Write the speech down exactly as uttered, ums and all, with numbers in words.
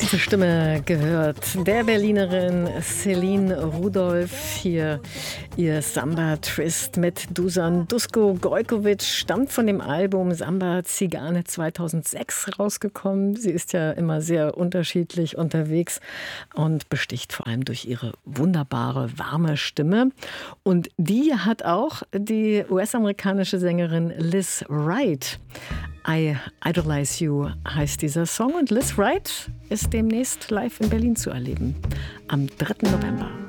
ganze Stimme gehört. Der Berlinerin Celine Rudolph, hier ihr Samba-Twist mit Dusan Dusko-Gojkovic, stammt von dem Album Samba Zigane zweitausendsechs rausgekommen. Sie ist ja immer sehr unterschiedlich unterwegs und besticht vor allem durch ihre wunderbare, warme Stimme. Und die hat auch die U S-amerikanische Sängerin Liz Wright. I Idolize You heißt dieser Song und Liz Wright ist demnächst live in Berlin zu erleben, am dritten November.